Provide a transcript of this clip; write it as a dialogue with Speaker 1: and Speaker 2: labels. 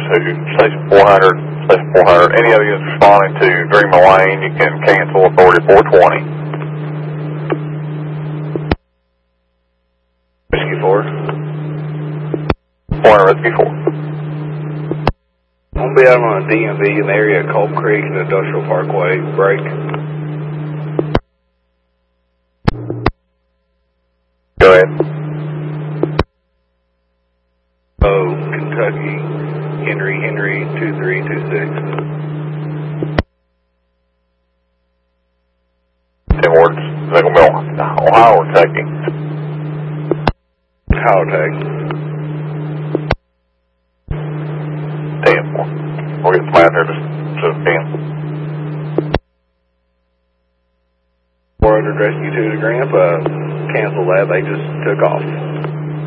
Speaker 1: Station 400, Station 400. Any other units responding to Greenman Lane, you can cancel authority 420.
Speaker 2: Rescue 4.
Speaker 1: 400, Rescue 4.
Speaker 2: I'm going to be out on a DMV in the area of Cold Creek and Industrial Parkway. Break.
Speaker 1: Go ahead.
Speaker 2: Oh, Kentucky, Henry 2326.
Speaker 1: 10 words. They're going to be Ohio or Kentucky.
Speaker 2: Ohio tag.
Speaker 1: 10. We'll get some out there just 10.
Speaker 2: 400 Rescue 2 to Gramp. Cancel that. They just took off.